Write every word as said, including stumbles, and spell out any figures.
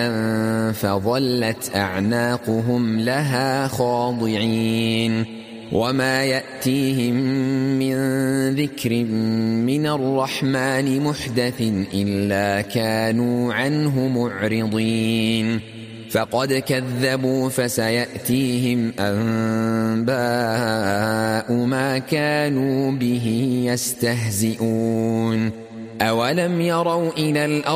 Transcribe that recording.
فظلت أعناقهم لها خاضعين وما يأتيهم من ذكر من الرحمن محدث إلا كانوا عنه معرضين فقد كذبوا فسيأتيهم أنباء ما كانوا به يستهزئون أولم يروا إلى الأرض